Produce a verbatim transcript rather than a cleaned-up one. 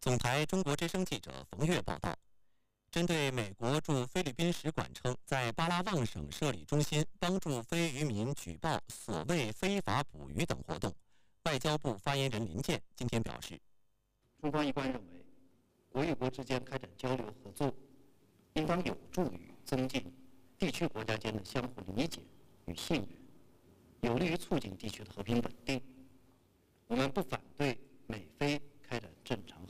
总台中国之声记者冯月报道，针对美国驻菲律宾使馆称在巴拉望省设立中心帮助非渔民举报所谓非法捕鱼等活动，外交部发言人林健今天表示， 中方一贯认为，国与国之间开展交流合作，应当有助于增进地区国家间的相互理解与信任，有利于促进地区的和平稳定。我们不反对美菲开展正常